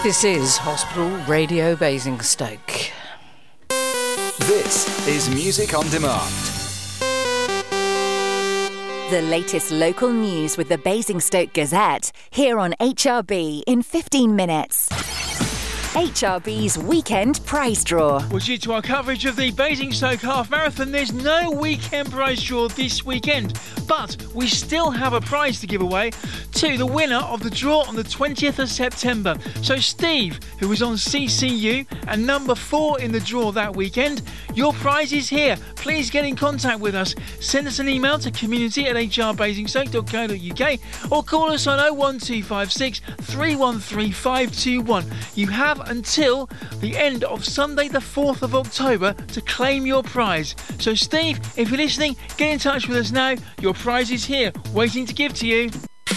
This is Hospital Radio Basingstoke. This is Music on Demand. The latest local news with the Basingstoke Gazette, here on HRB in 15 minutes. HRB's weekend prize draw. Well, due to our coverage of the Basingstoke Half Marathon, there's no weekend prize draw this weekend. But we still have a prize to give away to the winner of the draw on the 20th of September. So Steve, who was on CCU and number 4 in the draw that weekend, your prize is here. Please get in contact with us. Send us an email to community@hrbasingstoke.co.uk or call us on 01256 313 521. You have until the end of Sunday the 4th of October to claim your prize. So Steve, if you're listening, get in touch with us now. Your prize is here, waiting to give to you.